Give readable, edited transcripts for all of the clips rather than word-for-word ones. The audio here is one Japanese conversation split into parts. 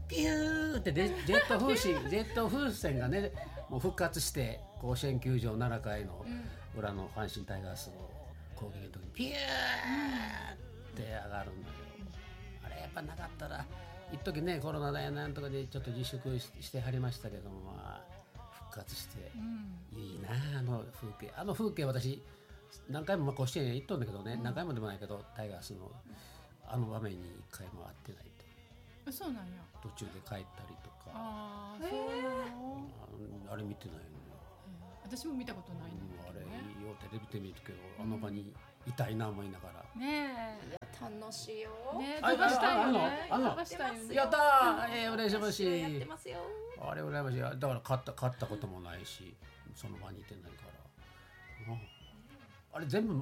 ピューってジェット風船がねもう復活して甲子園球場7回の裏の阪神タイガースの攻撃の時にピューって上がるのよ。あれやっぱなかったら一時ねコロナでなんとかでちょっと自粛してはりましたけども、まあ、復活して、いいなあの風景私何回も甲子園行っとんだけどね、何回もでもないけどタイガースのあの場面に一回も会ってないと。 そうなんや。 途中で帰ったりとか。 ああ、そうなの。 あれ見てないのよ。 私も見たことないんだけどね。 あれようテレビで見るけど、あの場にいたいな思いながら。 ねえ。楽しいよ。 ね、飛ばしたいよね。飛ばしたいよね。 やったー、羨ましい。 やってますよ。 あれ羨ましい。だから勝ったこともないし、その場にいてないから。あれ全部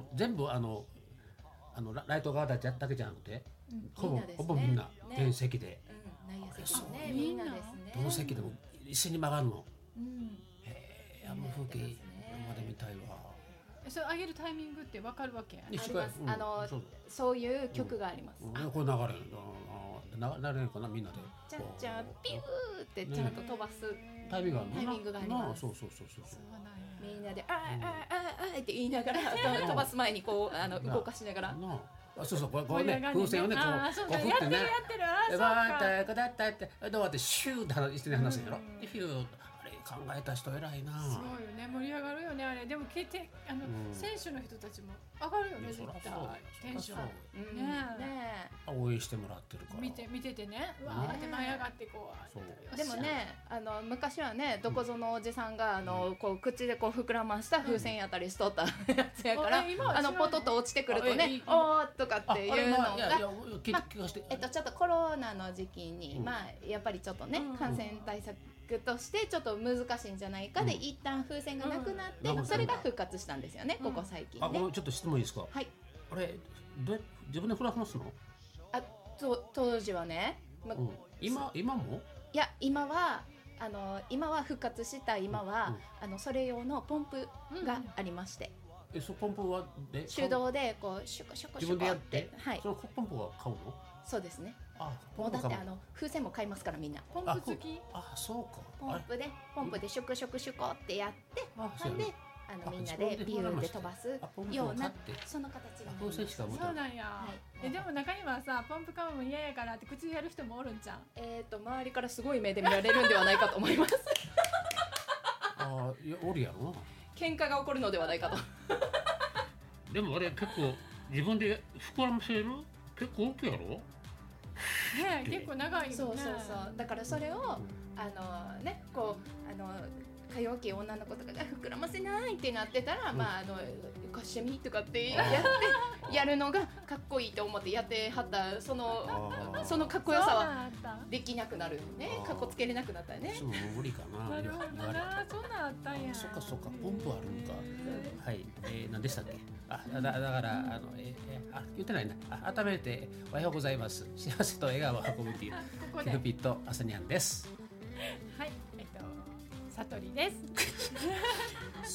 ライト側だけじゃなくて、ほぼみんな原席で。 内野席もね、みんなですね。 どの席でも一緒に曲がるの。あの風景まで見たいわ。 それ上げるタイミングって分かるわけ？ あります。そういう曲があります。 これ流れるかな、みんなで。 じゃんじゃんピューってちゃんと飛ばすタイミングがあります。 そう。 みんなでって言いながら飛ばす前にこう動かしながら。 そうこうね風船をねこう振ってね。 やってる。 どうやってシューって一緒に話すんやろ。ヒューあれ考えた人偉いな。 すごいよね、盛り上がるよねあれ。でも選手の人たちも上がるよね絶対テンション。 ね応援してもらってるから。 見ててね、わーって舞い上がってこう。でもね昔はねどこぞのおじさんがこう口でこう膨らました風船やったりしとったやつやから、ポトッと落ちてくるとねおーっとかっていうのがちょっとコロナの時期にまあやっぱりちょっとね感染対策としてちょっと難しいんじゃないかで一旦風船がなくなってそれが復活したんですよね、ここ最近ね。 ちょっと質問いいですか？はい。あれ自分で膨らますの？ 当時はね。 今も？いや今は復活した今はそれ用のポンプがありまして。 ポンプは手動でこうシュコシュコシュコって。 はい。そのポンプは買うの？ そうですね。もうだって風船も買いますからみんな。 ポンプ付き？ そうか。 ポンプでシュクシュクシュコってやってなんでみんなでビューで飛ばすようなその形になります。 そうなんや。でも中にはさポンプ買うの嫌やからって口でやる人もおるんじゃん。 周りからすごい目で見られるんではないかと思います。 おるやろな。 喧嘩が起こるのではないかと。 でもあれ結構自分で膨らませる結構大きいやろ。 ね結構長いよね。 そうだからそれをねこうか弱き女の子とかが膨らませないってなってたら貸してみとかってやるのがかっこいいと思ってやってはったそのかっこよさはできなくなるね。かっこつけれなくなったよね。 そう無理かな。 なるほどな。そんなんあったんや。 そっかポンプあるんか。はい。何でしたっけ？だから言ってないな。改めておはようございます。幸せと笑顔を運ぶっていうキューピッドアサニャンです。 はい。さとりです。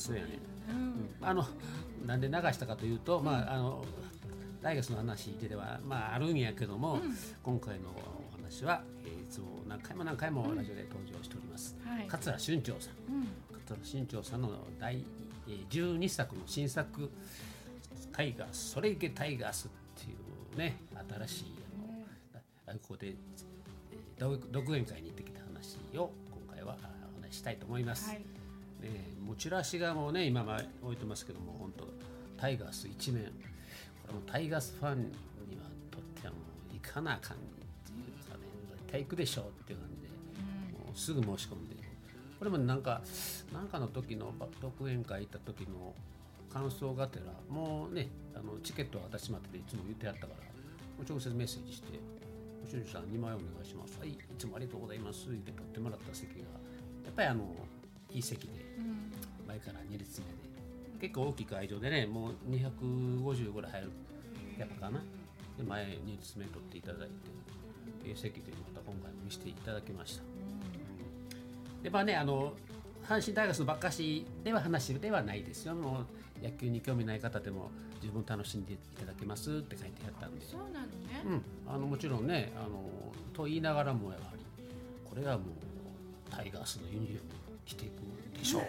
そうやね。なんで流したかというと、タイガースの話ではあるんやけども、今回のお話はいつも何回もラジオで登場しております。桂春長さん。桂春長さんの第12作の新作タイガース、それいけタイガースっていうね新しいここで独演会に行ってきた話を今回はお話ししたいと思います。もうチラシがもうね今置いてますけども、本当タイガース一面、これもタイガースファンにはとってはもう行かなあかんっていうかね、絶対行くでしょうっていう感じで、もうすぐ申し込んで、これもなんかの時の独演会行った時の感想がてらもうねチケットは私までいつも言ってやったから、もう直接メッセージして「俊さん2枚お願いします」「はいいつもありがとうございます」って取ってもらった席がやっぱりいい席で、前から2列目で結構大きい会場でね、もう250ぐらい入るやっぱかなで、前2列目取っていただいて、いい席でまた今回も見せていただきました。で阪神タイガースのばっかしでは話ではないですよ。もう野球に興味ない方でも十分楽しんでいただけますって書いてあったんで。 そうなのね。 もちろんねと言いながらもやはりこれはもうタイガースのユニフォーム着ていくでしょう、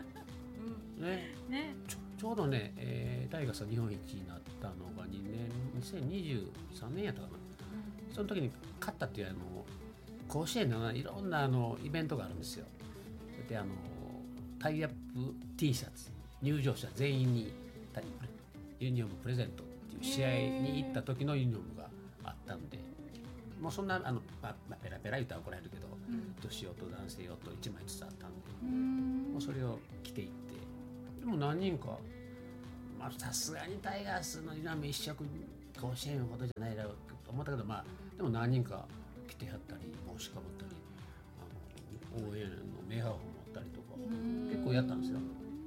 ちょうどね、タイガースが日本一になったのが2023年やったかな、その時に勝ったっていう甲子園のいろんなイベントがあるんですよ。でタイアップ T シャツ、入場者全員にユニフォームプレゼントっていう試合に行った時のユニフォームがあったんで、もうそんなペラペラ言ったら怒られるけど、女子用と男性用と1枚ずつあったんで、もうそれを着ていって、でも何人かさすがにタイガースのユニフォーム一色甲子園ほどじゃないだろうと思ったけど、でも何人か着てはったり帽子かぶったり応援のメガホン持ったりとか結構やったんですよ。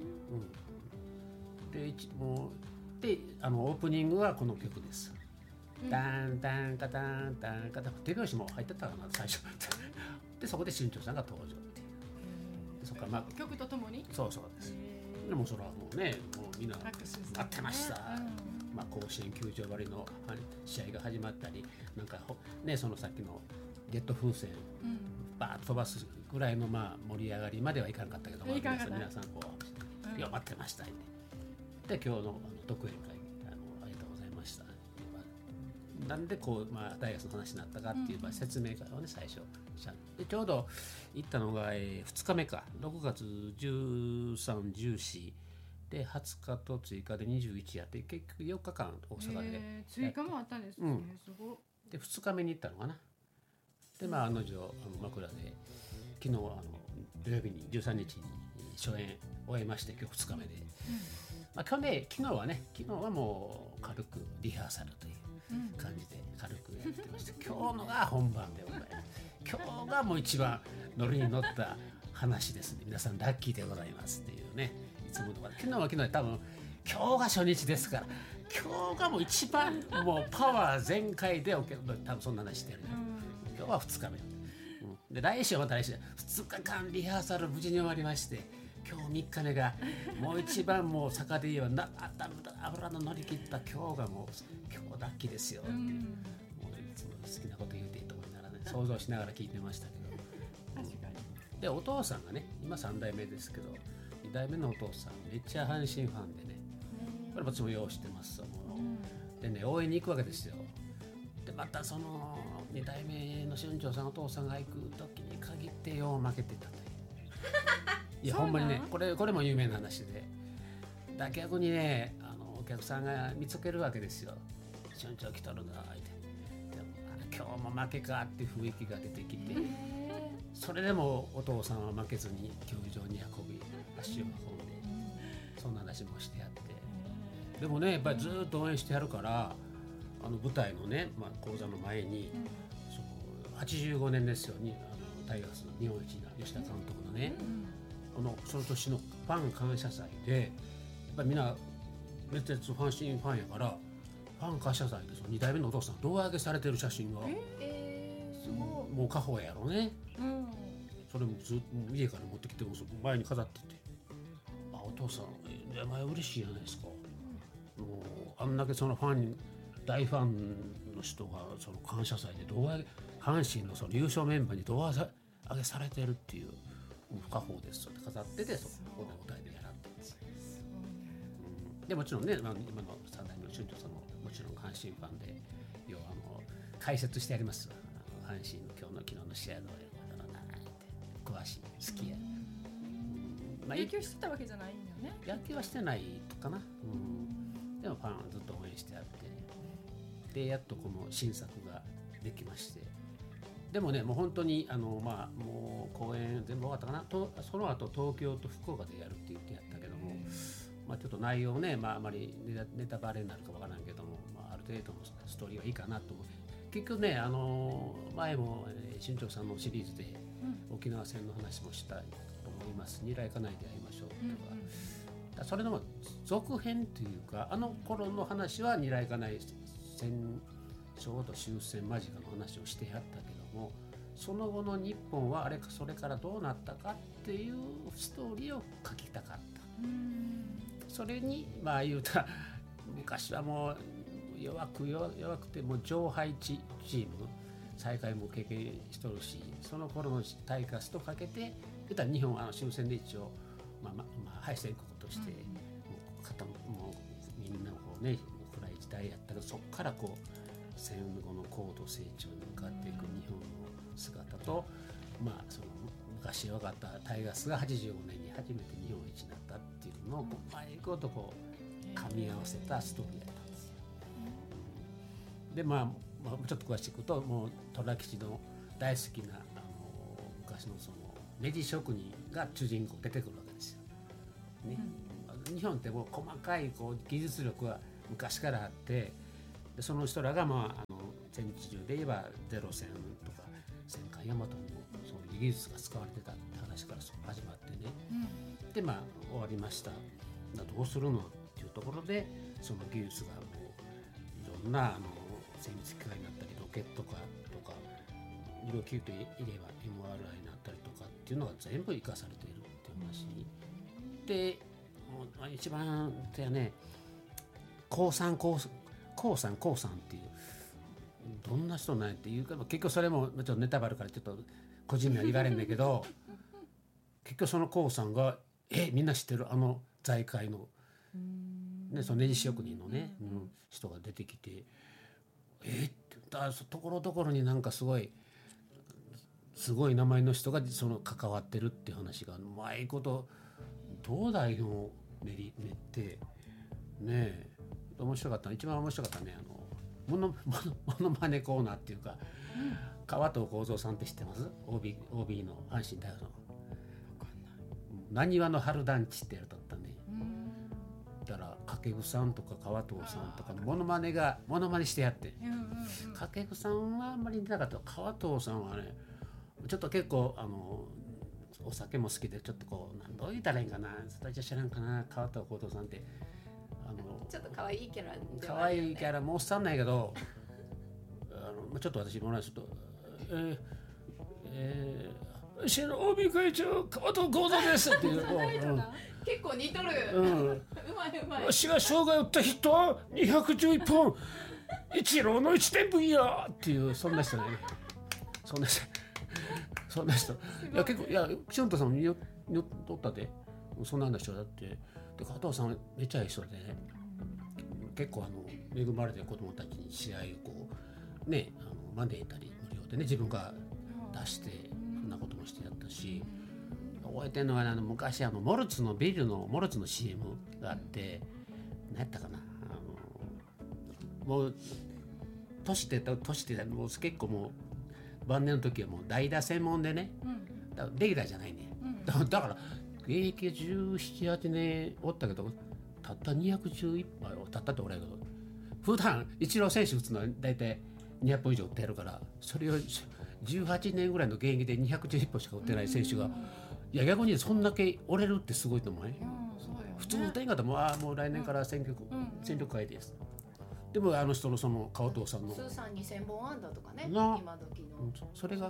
でオープニングはこの曲です。ダンダンカタンダンカタン、手拍子も入ってたかな最初でそこで新庄さんが登場っていう。でそこから曲とともに。そうです。でもそれはもうね、もうみんな待ってました。甲子園球場割りの試合が始まったり、なんかね、そのさっきのジェット風船、バーッと飛ばすぐらいの盛り上がりまではいかなかったけど、皆さんこう、待ってましたね。で今日の独演会ありがとうございました。なんでこう大学の話になったかっていう説明会をね最初でちょうど行ったのが2日目か、6月13、14で20日と追加で21やって結局4日間大阪で追加もあったんですね、すごい。 で2日目に行ったのかな。で案の定枕で昨日土曜日に13日に初演終えまして、今日2日目で、昨日はもう軽くリハーサルという感じで軽くやってました。今日のが本番でございます。今日がもう一番ノリに乗った話ですね。皆さんラッキーでございますっていうね。いつもの昨日は昨日で多分今日が初日ですから、今日がもう一番もうパワー全開で多分そんな話してる、今日は2日目、で来週はまた来週2日間リハーサル無事に終わりまして、今日3日目がもう一番もう坂で言えば油の乗り切った今日がもう今日ラッキーですよっていう、もういつも好きなこと言うていいと思いながらね想像しながら聞いてましたけど、でお父さんがね今3代目ですけど2代目のお父さんめっちゃ阪神ファンでね、これ私もよう知ってますもうでね応援に行くわけですよ。でまたその2代目の春長さんお父さんが行く時に限ってよう負けてたといういやほんまにねこれも有名な話で、逆にねお客さんが見つけるわけですよ。春長来とるなって今日も負けかっていう雰囲気が出てきて、それでもお父さんは負けずに球場に運び足を運んで、そんな話もしてやって、でもねやっぱりずっと応援してやるから舞台のね、講座の前に、85年ですよにタイガース日本一な吉田監督のね、その年のファン感謝祭でやっぱりみんな熱烈阪神ファンやからファン感謝祭でその2代目のお父さん胴上げされてる写真が、もう家宝やろね、それもずっと家から持ってきて前に飾ってて、お父さん前嬉しいじゃないですか、もうあんだけその大ファンの人がその感謝祭で胴上げ阪神のその優勝メンバーに胴上げされてるっていう家宝ですって飾ってて、そこでお題でやられてるんですよ。でもちろんね今の3代目の春長さんももちろん阪神ファンで要は解説してやりますわ。阪神の昨日の試合どうやろうなって詳しい好きや、 野球してたわけじゃないんだよね。 野球はしてないかな、でもファンはずっと応援してやって、でやっとこの新作ができまして、でもねもう本当にもう公演全部終わったかなと、その後東京と福岡でやるって言ってやったけども、ちょっと内容ね、あまりネタバレになるかわからないけども、ある程度のストーリーはいいかなと思って、結局ね前も新庄さんのシリーズで沖縄戦の話もしたいと思います。未来かないで会いましょうとか、それの続編というか頃の話は二来かない戦ちょうど終戦間近の話をしてやったけども、その後の日本はそれからどうなったかっていうストーリーを書きたかった。それに言うたら昔はもう弱くてもう上配チーム再開も経験しとるし、その頃のタイガースとかけて言ったら日本は終戦で一応敗戦国として、もうみんなこうね暗い時代やったけど、そこからこう戦後の高度成長に向かっていく日本の姿と、その昔分かったタイガースが85年に初めて日本一になったっていうのをうまいことこう噛み合わせたストーリーやったんですよ。でちょっと詳しく言うと、もう虎吉の大好きな昔のそのネジ職人が主人公出てくるわけですよ、ね。日本ってもう細かいこう技術力は昔からあって、でその人らが戦地中で言えばゼロ戦とか戦艦大和にもそういう技術が使われてたって話から始まってね、で終わりました。どうするのっていうところで、その技術がもういろんな精密機械になったり、ロケットかとか、いろいろ聞いていれば MRI になったりとかっていうのが全部生かされているっていう話で、一番手はね、高さんっていうどんな人なんていうか、結局それもちょっとネタバレからちょっと個人名は言われるんだけど結局その高さんがみんな知ってる財界の、ね、そのネジ職人のね、人が出てきてってところどころになんかすごい名前の人がその関わってるっていう話がうまいこと東大の練ってね、面白かった。一番面白かったね、モノマネコーナーっていうか、川藤幸三さんって知ってます？ OB の阪神タイガースのなにわの春団地ってやるとったね。だから掛布さんとか川藤さんとかのモノマネしてやって、掛布さんはあんまり出なかった。川藤さんはね、ちょっと結構お酒も好きで、ちょっとこうどう言ったらいいんかな、知らんかな、川藤幸三さんってちょっと可愛いキャラでは可愛いキャラもおっさんないけど、ちょっと私もちょっと新 OB 会長川藤幸三ですっていう結構似とる、うまい。 わしが生涯打ったヒットは211本一郎の1点分やっていう、そんな人ね。そんな人いや結構、いや岸本さんもにおったで、そんな人だって。で加藤さんめっちゃいい人でね、結構恵まれてる子供たちに試合をこうね招いたり無料でね、自分が出してそんなこともしてやったし、覚えてるのは昔モルツのビールのモルツの CM があって、何やったかな、もう年でもう結構もう晩年の時はもう代打専門でね、レギュラーじゃないね、だから現役17、8年おったけど、たった211杯をたったっておらんけど、普段イチロー選手打つのは大体200本以上打ってやるから、それを18年ぐらいの現役で211本しか打ってない選手が、いや逆にそんだけ折れるってすごいと思うね。普通打てんかったらもう来年から戦力外です。でも人のその川藤さんの通算2000本安打とかね、今時のそれが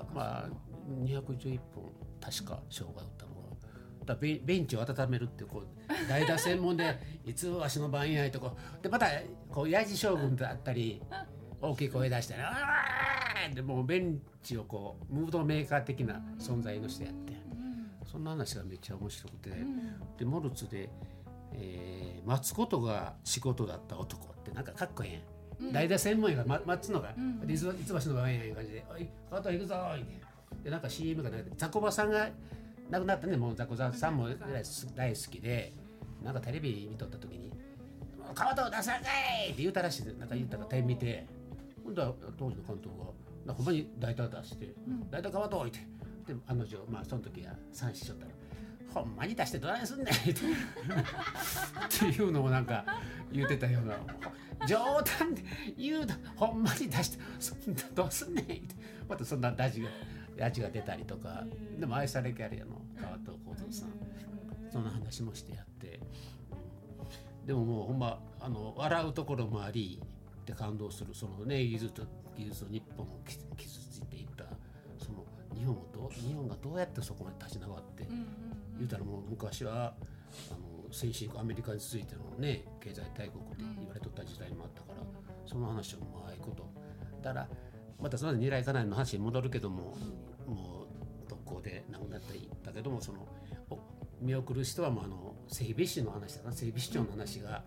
211本確か生涯打ったの。ベンチを温めるってこう代打専門でいつわしの番やいとこで、またこうヤジ将軍だったり大きい声出してね、でもうベンチをこうムードメーカー的な存在の人やって、そんな話がめっちゃ面白くて、でモルツで、待つことが仕事だった男ってなんかかっこいいやん、代打専門やが待つのが、いつわしの番やいう感じで、おい加藤行くぞーってで、なんか CM がザコバさんが亡くなったね。もうザコザさんも大好きで、なんかテレビ見とった時に「川藤出さんかい!」って言うたらしい。なんか言ったら点見て、今度は当時の監督がほんまに代打出して「代打川藤!」ってで女その時は三振しちゃったら「ほんまに出してどないすんねん!」っていうのをなんか言うてたような、冗談で言うとほんまに出してそんなどうすんねんって、またそんなヤジが出たりとか、でも愛されキャリアの川藤幸三さん、そんな話もしてやって、でももうほんま笑うところもありで感動する、そのね技術を日本を傷ついていったその日本がどうやってそこまで立ち直って、言うたらもう昔は先進国アメリカに続いてのね経済大国で言われとった時代もあったから、その話をうまいことだからまたその二来家内の話に戻るけども、もう特攻で亡くなっていったけども、その見送る人はもう整備士の話だな、整備士長の話が、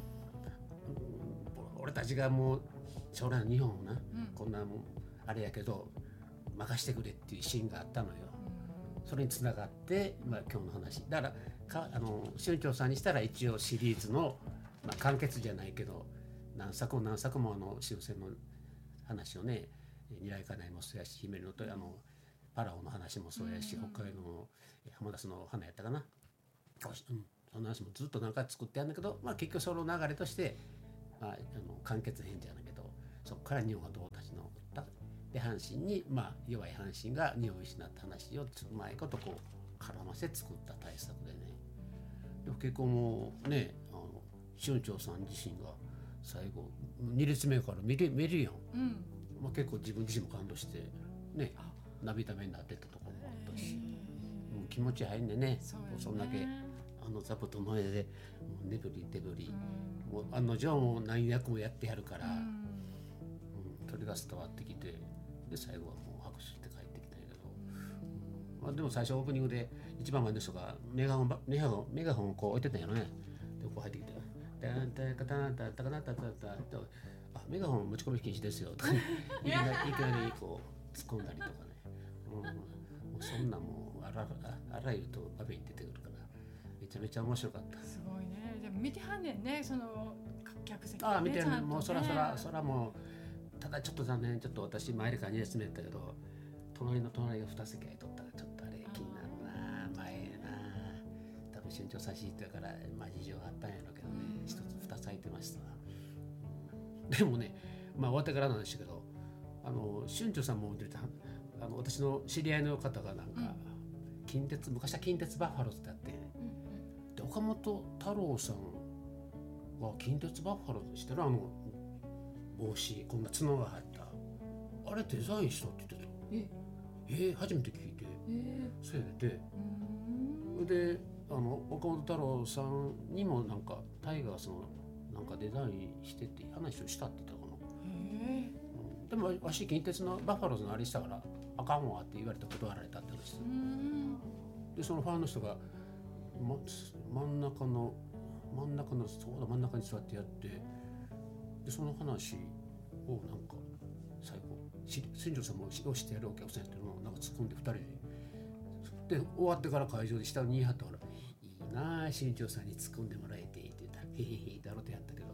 俺たちがもう将来の日本をな、こんなもんあれやけど任してくれっていうシーンがあったのよ。それにつながって、今日の話だから春長さんにしたら一応シリーズの、完結じゃないけど何作も終戦の話をね、二来家内もそうやし、姫野とパラオの話もそうやし、北海道の浜田市の花やったかな、その話もずっと何回作ってやるんだけど、結局その流れとして、完結編じゃないけど、そこから日本がどう立ち直ったで、阪神に、弱い阪神が日本を失った話をうまいことこう絡ませ作った大作でね。でも結構もうね、春長さん自身が最後2列目から見るやん、結構自分自身も感動してね、涙目になってたところもあったし、気持ち入んでね、そんだけ座布団の上でもうデブリ、もう案の定もう何役もやってやるから、それが伝わってきて、で最後はもう拍手して帰ってきたんやけど、でも最初オープニングで一番前の人がメガホンをこう置いてたんやろね。でこう入ってきて「タンタンタタンタンタカナタタタ」と「メガホン持ち込み禁止ですよ」とかいきなりこう突っ込んだりとかね、もうそんなもうあらゆると場面に出てくるからめちゃめちゃ面白かった。 すごいね。でも見てはんねんね、その客席で、 ね。見てるね。もうそらもう、ただちょっと残念、ちょっと私前から2列目やったけど、隣が2席空いとったらちょっとあれ気になるな、前な。多分身長差し引いてから、事情があったんやろうけどね、1つ2つ空いてました。でもね、終わってからなんですけど、春長さんも出た、私の知り合いの方がなんか、昔は近鉄バッファローズってあって、で岡本太郎さんは近鉄バッファローズしてる帽子、こんな角が入ったあれデザインしたって言ってた。初めて聞いて、それで岡本太郎さんにもなんかタイガースのなんかデザインしてって話をしたって言ったかな。でもわし近鉄のバッファローズのあれしたからあかんわって言われて断られたって話で、そのファンの人が真ん中に座ってやって、でその話をなんか最後新庄さんも指導してやるお客さんやってるのをなんか突っ込んで2人で終わってから会場で下に言い張ったから、いいなあ新庄さんに突っ込んでもらえてって言ったらへへへだろってやったけど、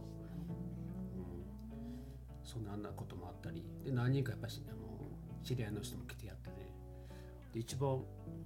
そんなこともあったりで、何人かやっぱり知り合いの人も来てやってね、で一番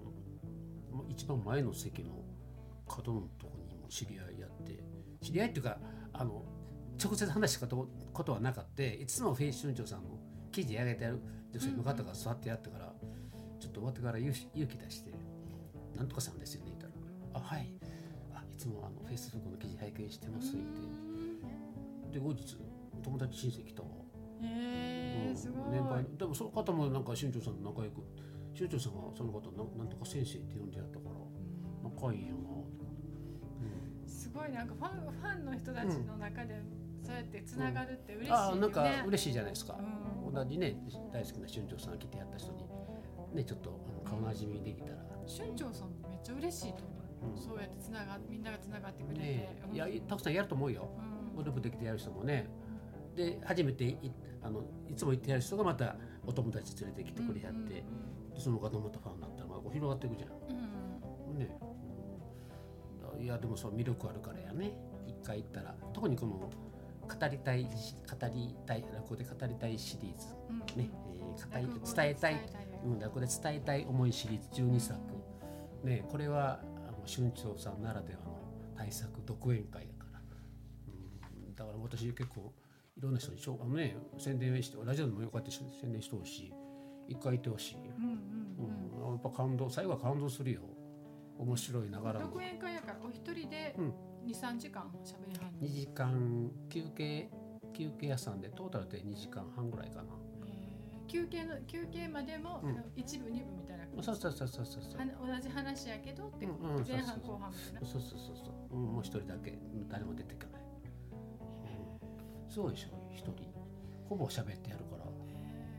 前の席の角のとこにも知り合いやって、知り合いっていうか直接話したことはなかった。いつもフェイス春長さんの記事上げてやる女性の方が座ってやってから、ちょっと終わってから勇気出して「なんとかさんですよね」言ったら「はい、いつもフェイスブックの記事拝見してます」って、で後日友達親戚来たわ。 すごい。 年配でもその方もなんか春長さんと仲良く、春長さんがその方なんとか先生って呼んでやったから仲いいよな。 すごいなんかファンの人たちの中でそうやってつながるって嬉しいよね。 なんか嬉しいじゃないですか。同じね大好きな春長さん来てやった人にねちょっと顔なじみできたら。 春長さんもめっちゃ嬉しいと思う。そうやってみんながつながってくれて。 いやたくさんやると思うよ。グループできてやる人もね。で初めていつも行ってやる人がまたお友達連れてきてくれやって、その方またファンになったらこう広がっていくじゃん。ね。いやでもそう魅力あるからやね。一回行ったら特にこの語りたい落語で語りたいシリーズ、ね、伝えたい落語で伝えたい思いシリーズ12作ね、これは春長さんならではの大作独演会だから、だから私結構いろんな人に宣伝してラジオでもよかった宣伝してほしい、一回行ってほしい、やっぱ最後は感動するよ。面白いながらも独演会やからお一人で 2,3 時間しゃべりはんの。 2時間休憩屋さんでトータルで2時間半ぐらいかな。 休憩までも、一部二部みたいな。 そう同じ話やけどって、前半後半みたいな。 そうもう一人だけ誰も出てこない。すごいでしょ、一人ほぼ喋ってやるから。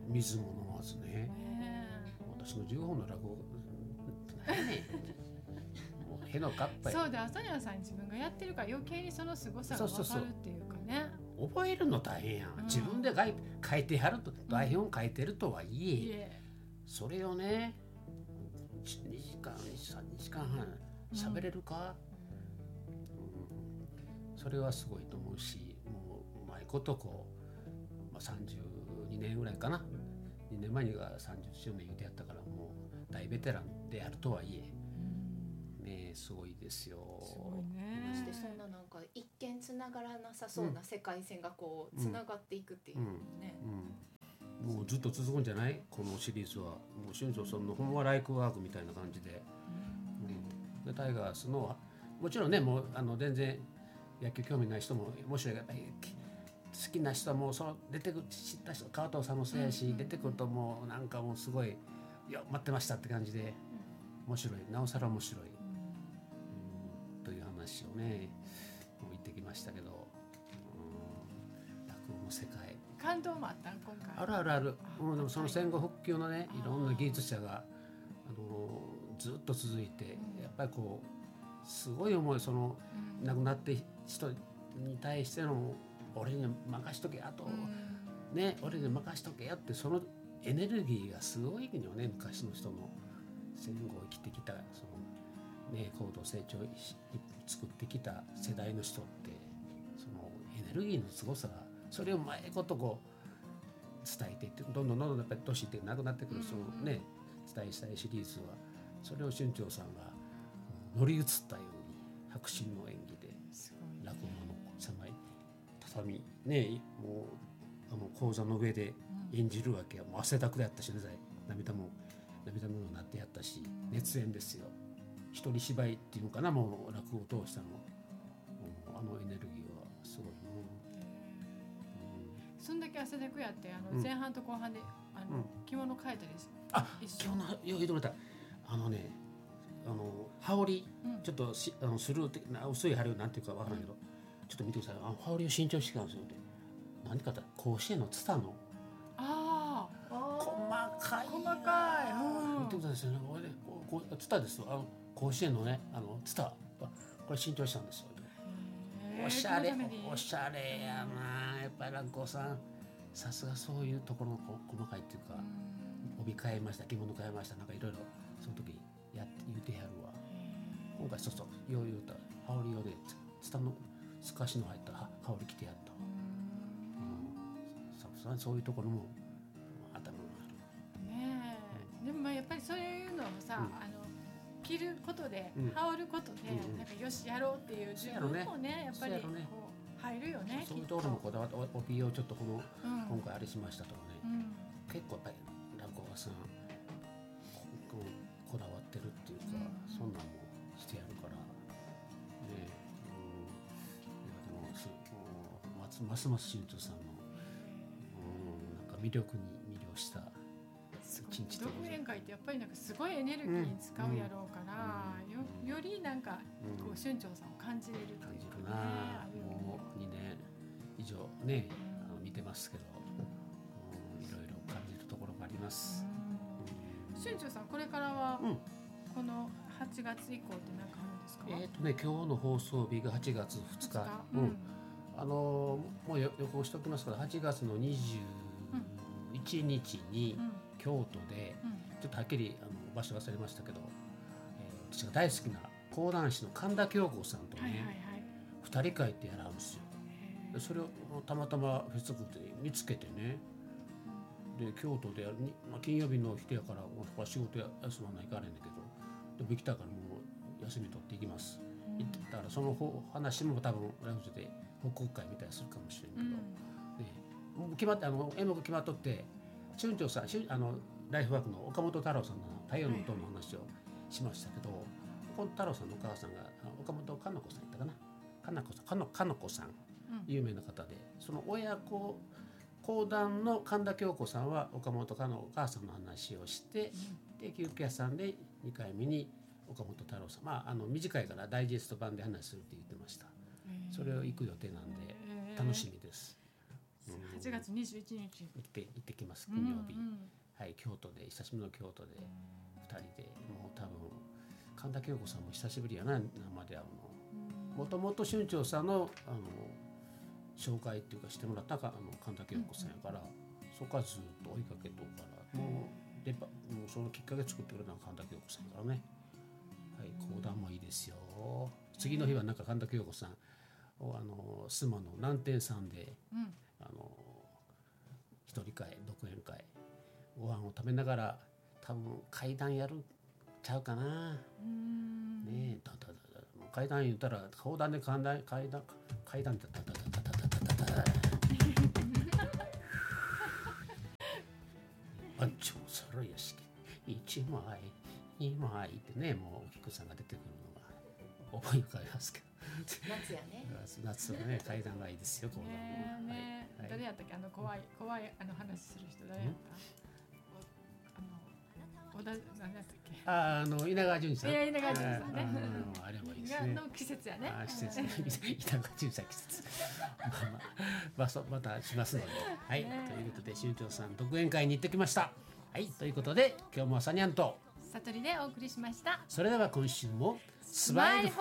水も飲まずね、私の15本の落語何やねんもうへのかっぱい。 そうで朝宮さん自分がやってるから余計にその凄さが分かるっていうかね。 覚えるの大変やん、自分で書いてはると、台本書いてるとはいえ、それをね2時間2時間半喋れるか、それはすごいと思うし、もううまいことこう、32年ぐらいかな、2年前にが30周年言うてやったから、もう大ベテランであるとはいえ、ね、すごいですよ。 すごいね。 ましてそんななんか一見つながらなさそうな世界線がこうつながっていくっていうね。 もうずっと続くんじゃないこのシリーズは。もう春長さんのほんまライクワークみたいな感じで、でタイガースのもちろんね、もう全然野球興味ない人ももしろやっぱり好きな人はもうその出てくる知った人、川藤さんもそうやし、出てくるともうなんかもうすごい待ってましたって感じで面白い、なおさら面白い、という話をねもう言ってきましたけど、落語の世界感動もあった今回。 あるあるある。もうでもその戦後復旧のね、いろんな技術者がずっと続いて、やっぱりこうすごい思い、その亡くなって人に対しての俺に任しとけやと、ね、俺に任しとけやって、そのエネルギーがすごいのね、昔の人の戦後生きてきたそのね、高度成長作ってきた世代の人って、そのエネルギーのすごさが、それをうまいことこう伝えていって、どんどんやっぱり年ってなくなってくる、そのね伝えしたいシリーズは、それを春長さんが乗り移ったように迫真の演技で、落語の狭い畳ね、もう講座の上で演じるわけはもう汗だくでやったしね、涙もになってやったし、熱演ですよ。一人芝居っていうのかな、もう落語を通したの、エネルギーはすごいね。 そんだけ汗だくやって前半と後半で着物変えたりし、 着物よいどれた羽織ちょっとスルー的な薄い羽織なんていうかわからないけど、ちょっと見てください。羽織を新調してきたんですよ。何かと甲子園のツタの細かい見てくださいね。これツタですよ。甲子園のねツタ、これ新調したんですよ。おしゃれやな。やっぱり落語さんさすがそういうところの細かいっていうか、帯変えました、着物変えました、なんかいろいろその時言うてやるわ。今回そうよう言うた羽織用でツタの透かしの入った羽織着てやった。そういうところも頭があるね。でもやっぱりそういうのをさ、着ることで、羽織ることで、なんかよしやろうっていう自分もね、やっぱりこう入るよね。 そういうところもこだわって、帯をちょっと今回あれしましたとかね、結構やっぱり落語家さんこだわってるっていうか、そんなんもしてやるからね。ますます新潮さんのなんか魅力に魅了した一日と。 独演会ってやっぱりなんかすごいエネルギー使うやろうから、よりなんかこう春長さんを感じれるっていうかね。 感じるな。もう2年以上ね見てますけど、いろいろ感じるところがあります。 春長さんこれからはこの8月以降って何かあるんですか？ 今日の放送日が8月2日。もう予告しておきますから、8月の21日に京都で、ちょっとはっきり場所忘れましたけど、私が大好きな講談師の神田京子さんとね、2人会ってやらんですよ。でそれをたまたまフェイスブックで見つけてね、で京都で金曜日の日やから、仕事休まないからんだけど、でも行きたいからもう休み取って行きます。だからその話も多分ライブで報告会みたいにするかもしれんけど、もう決まって演目決まっとって、春長さんライフワークの岡本太郎さんの太陽の塔の話をしましたけど、岡本太郎さんのお母さんが岡本かの子さんやったかな、かの子さん、有名な方で、その親子講談の神田京子さんは岡本かのお母さんの話をして、で休憩屋さんで2回目に岡本太郎さん、短いからダイジェスト版で話するって言ってました。それを行く予定なんで楽しみです。 8月21日行ってきます。金曜日、はい、京都で久しぶりの京都で2人で、もう多分神田京子さんも久しぶりやな、生で会うの。もともと春長さんの紹介っていうかしてもらった神田京子さんやから、そこからずっと追いかけとうから、もうそのきっかけ作ってくれたのは神田京子さんやからね。はい、講談もいいですよ。次の日はなんか神田京子さんを須磨の南天さんで、一人会独演会ご飯を食べながら多分怪談やるちゃうかな。ねえ、怪談言ったら講談で怪談だった番長猿屋敷1枚2枚ってね、もうお菊さんが出てくるのが思い浮かびますけど。 夏やね。 夏はね、怪談がいいですよ。講談も。 ね、誰やったっけ、怖い話する人誰やった？小田何だったっけ？稲川淳二さん。稲川淳二さんね。 あれもいいですね。 の季節やね。 季節。稲川淳二さん季節。またしますので。はい。ということで春長さん独演会に行ってきました。はい。ということで今日も朝にゃんと悟りでお送りしました。 それでは今週もスマイル